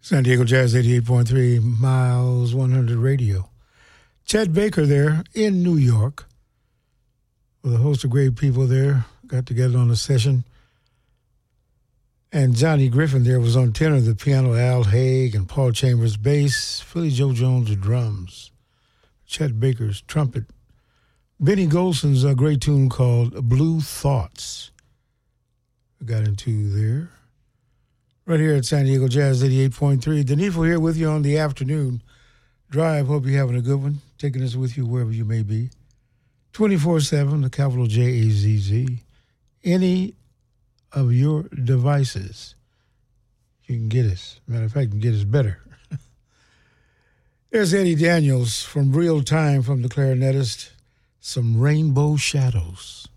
San Diego Jazz 88.3, Miles 100 Radio. Chet Baker there in New York with a host of great people there. Got together on a session. And Johnny Griffin there was on tenor, the piano, Al Haig and Paul Chambers bass, Philly Joe Jones drums, Chet Baker's trumpet. Benny Golson's a great tune called Blue Thoughts. We got into there. Right here at San Diego Jazz 88.3. Denifo here with you on the afternoon drive. Hope you're having a good one. Taking us with you wherever you may be. 24/7, the capital Jazz. Any of your devices, you can get us. Matter of fact, you can get us better. There's Eddie Daniels from Real Time from the clarinetist. Some Rainbow Shadows.